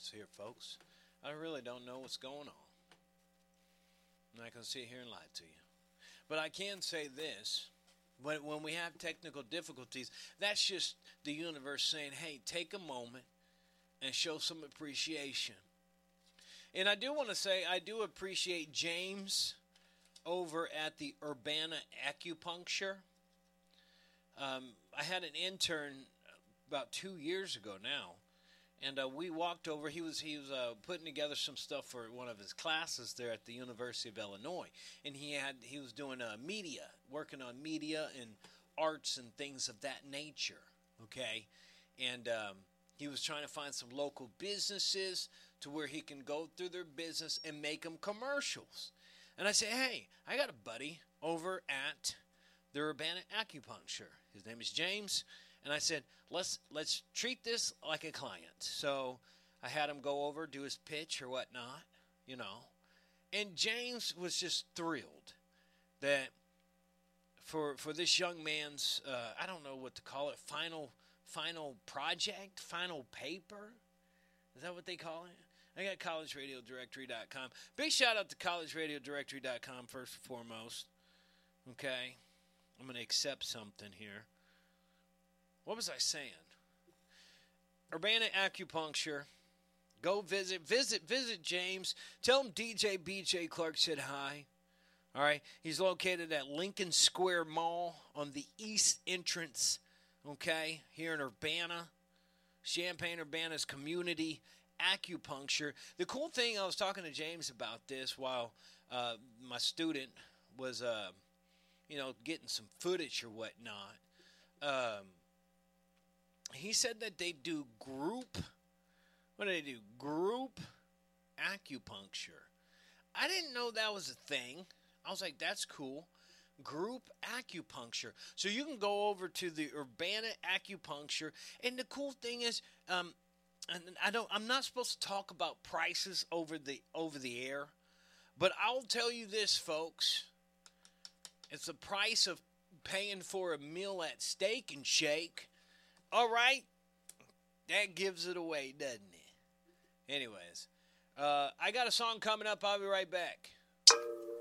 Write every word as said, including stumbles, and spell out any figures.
this here, folks. I really don't know what's going on. I'm not going to sit here and lie to you. But I can say this. When, when we have technical difficulties, that's just the universe saying, hey, take a moment and show some appreciation. And I do want to say I do appreciate James over at the Urbana Acupuncture. Um, I had an intern about two years ago now, and uh, we walked over. He was he was uh, putting together some stuff for one of his classes there at the University of Illinois, and he had he was doing uh, media, working on media and arts and things of that nature. Okay, and um, he was trying to find some local businesses to where he can go through their business and make them commercials. And I say, hey, I got a buddy over at the Urbana Acupuncture. His name is James. And I said, let's let's treat this like a client. So I had him go over, do his pitch or whatnot, you know. And James was just thrilled that for for this young man's, uh, I don't know what to call it, final final project, final paper. Is that what they call it? I got college radio directory dot com. Big shout out to college radio directory dot com first and foremost. Okay. I'm going to accept something here. What was I saying? Urbana Acupuncture. Go visit, visit, visit James. Tell him D J B J Clark said hi. All right. He's located at Lincoln Square Mall on the east entrance, okay, here in Urbana. Champaign-Urbana's community acupuncture. The cool thing, I was talking to James about this while uh, my student was, uh, you know, getting some footage or whatnot. Um, he said that they do group, what do they do? Group acupuncture. I didn't know that was a thing. I was like, that's cool. Group acupuncture. So you can go over to the Urbana Acupuncture, and the cool thing is, um, and I don't, I'm not supposed to talk about prices over the over the air, but I'll tell you this, folks. It's the price of paying for a meal at Steak and Shake. All right, that gives it away, doesn't it? Anyways, uh, I got a song coming up. I'll be right back.